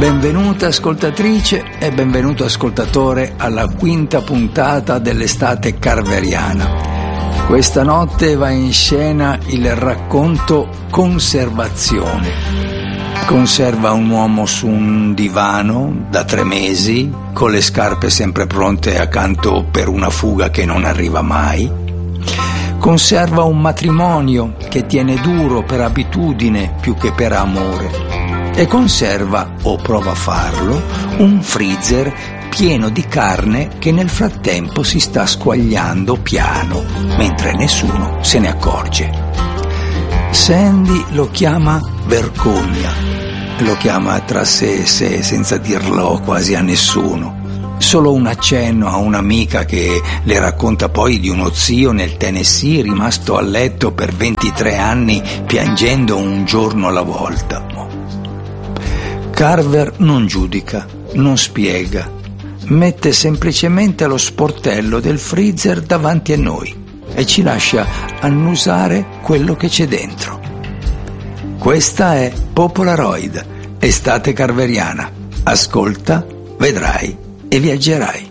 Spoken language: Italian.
Benvenuta ascoltatrice e benvenuto ascoltatore alla quinta puntata dell'estate carveriana. Questa notte va in scena il racconto Conservazione. Conserva un uomo su un divano da 3 mesi, con le scarpe sempre pronte accanto per una fuga che non arriva mai. Conserva un matrimonio che tiene duro per abitudine più che per amore. E conserva, o prova a farlo, un freezer pieno di carne che nel frattempo si sta squagliando piano, mentre nessuno se ne accorge. Sandy lo chiama vergogna, lo chiama tra sé e sé senza dirlo quasi a nessuno. Solo un accenno a un'amica che le racconta poi di uno zio nel Tennessee rimasto a letto per 23 anni piangendo un giorno alla volta. Carver non giudica, non spiega, mette semplicemente lo sportello del freezer davanti a noi e ci lascia annusare quello che c'è dentro. Questa è Popolaroid, estate carveriana. Ascolta, vedrai e viaggerai.